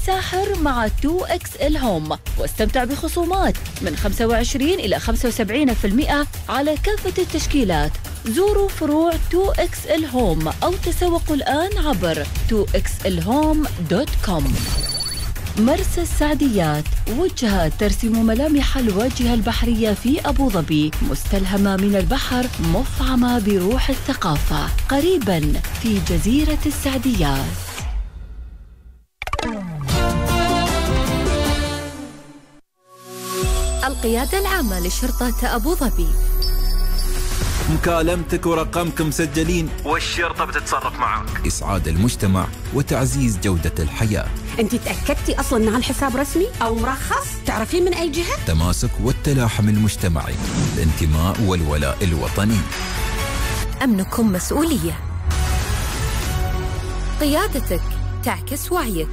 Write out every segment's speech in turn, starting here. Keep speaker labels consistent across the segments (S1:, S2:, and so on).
S1: الساحر مع 2XL هوم، واستمتع بخصومات من 25 إلى 75% على كافة التشكيلات. زوروا فروع 2XL هوم أو تسوقوا الآن عبر 2xlhome.com. مرسى السعديات، وجهة ترسم ملامح الواجهة البحرية في أبو ظبي، مستلهمة من البحر، مفعمة بروح الثقافة، قريباً في جزيرة السعديات.
S2: القيادة العامة لشرطة أبو ظبي.
S3: مكالمتك ورقمك مسجلين والشرطة بتتصرف معك.
S4: إسعاد المجتمع وتعزيز جودة الحياة.
S5: أنت تأكدتي أصلاً أن هالحساب رسمي أو مرخص؟ تعرفين من أي جهة؟
S4: تماسك والتلاحم المجتمعي، الانتماء والولاء الوطني.
S2: أمنكم مسؤولية، قيادتك تعكس وعيك.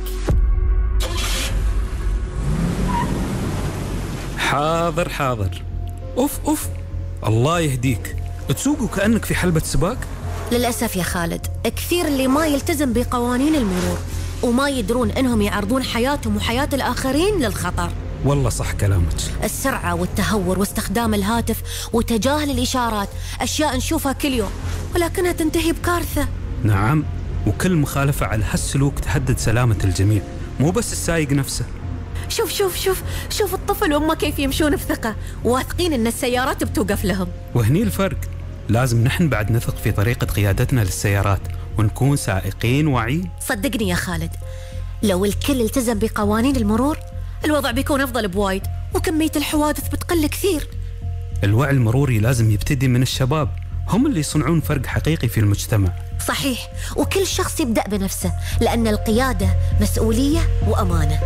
S6: حاضر حاضر. أوف الله يهديك، تسوق كأنك في حلبة سباق.
S7: للأسف يا خالد، كثير اللي ما يلتزم بقوانين المرور وما يدرون أنهم يعرضون حياتهم وحياة الآخرين للخطر.
S6: والله صح كلامك.
S7: السرعة والتهور واستخدام الهاتف وتجاهل الإشارات أشياء نشوفها كل يوم ولكنها تنتهي بكارثة.
S6: نعم، وكل مخالفة على هالسلوك تهدد سلامة الجميع، مو بس السايق نفسه.
S7: شوف شوف شوف شوف الطفل وأمه كيف يمشون بثقة، واثقين أن السيارات بتوقف لهم.
S6: وهني الفرق، لازم نحن بعد نثق في طريقة قيادتنا للسيارات ونكون سائقين واعيين.
S7: صدقني يا خالد، لو الكل التزم بقوانين المرور الوضع بيكون أفضل بوايد وكمية الحوادث بتقل كثير.
S6: الوعي المروري لازم يبتدي من الشباب، هم اللي يصنعون فرق حقيقي في المجتمع.
S7: صحيح، وكل شخص يبدأ بنفسه، لأن القيادة مسؤولية وأمانة.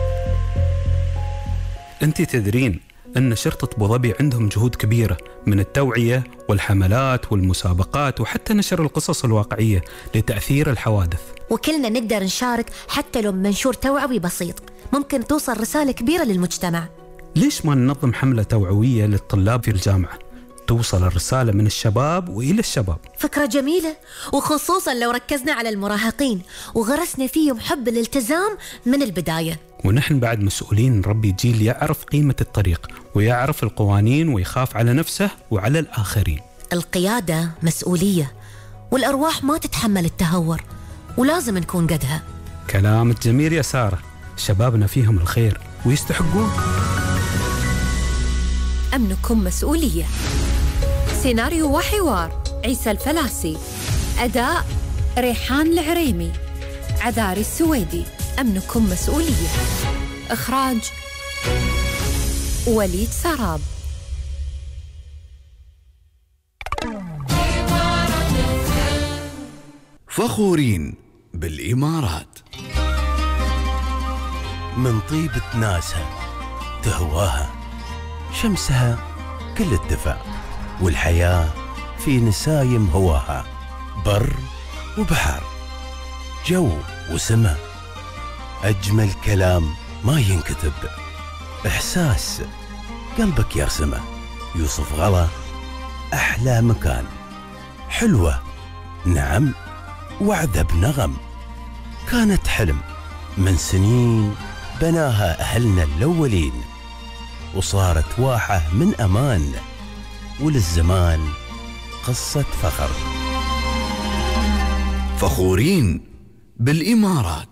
S6: أنت تدرين أن شرطة أبو ظبي عندهم جهود كبيرة من التوعية والحملات والمسابقات وحتى نشر القصص الواقعية لتأثير الحوادث.
S7: وكلنا نقدر نشارك حتى لو منشور توعوي بسيط، ممكن توصل رسالة كبيرة للمجتمع.
S6: ليش ما ننظم حملة توعوية للطلاب في الجامعة توصل الرسالة من الشباب وإلى الشباب؟
S7: فكرة جميلة، وخصوصا لو ركزنا على المراهقين وغرسنا فيهم حب الالتزام من البداية.
S6: ونحن بعد مسؤولين نربي جيل يعرف قيمة الطريق ويعرف القوانين ويخاف على نفسه وعلى الآخرين.
S7: القيادة مسؤولية، والأرواح ما تتحمل التهور، ولازم نكون قدها.
S6: كلامك جميل يا سارة، شبابنا فيهم الخير ويستحقون.
S2: أمنكم مسؤولية. سيناريو وحوار عيسى الفلاسي، أداء ريحان العريمي، عذاري السويدي. أمنكم مسؤولية. إخراج وليد سراب.
S8: فخورين بالإمارات،
S9: من طيبة ناسها تهواها، شمسها كل الدفا، والحياة في نسايم هواها، بر وبحر، جو وسما، أجمل كلام ما ينكتب، إحساس قلبك يرسمه. يوسف غلا أحلى مكان، حلوة نعم وعذب نغم، كانت حلم من سنين بناها أهلنا الأولين، وصارت واحة من أمان، وللزمان قصة فخر.
S8: فخورين بالإمارات.